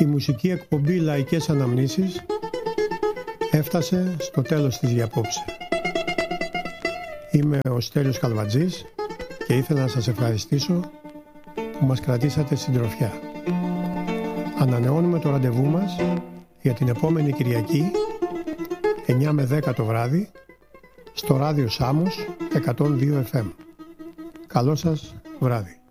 Η μουσική εκπομπή Λαϊκές Αναμνήσεις έφτασε στο τέλος της για απόψε. Είμαι ο Στέλιος Καλβατζής και ήθελα να σας ευχαριστήσω που μας κρατήσατε συντροφιά. Ανανεώνουμε το ραντεβού μας για την επόμενη Κυριακή 9 με 10 το βράδυ στο ράδιο Σάμος 102 FM. Καλό σας βράδυ.